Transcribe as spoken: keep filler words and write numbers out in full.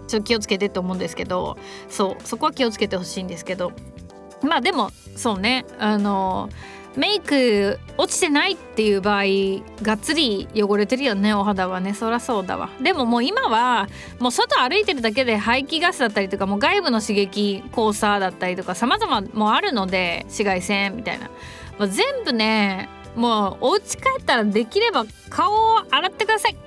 ちょっと気をつけてと思うんですけど、そうそこは気をつけてほしいんですけど、まあでもそうね、あのメイク落ちてないっていう場合がっつり汚れてるよね、お肌はね。そらそうだわ。でももう今はもう外歩いてるだけで排気ガスだったりとか、もう外部の刺激黄砂だったりとか様々もあるので、紫外線みたいな、もう全部ね、もうお家帰ったらできれば顔を洗ってください。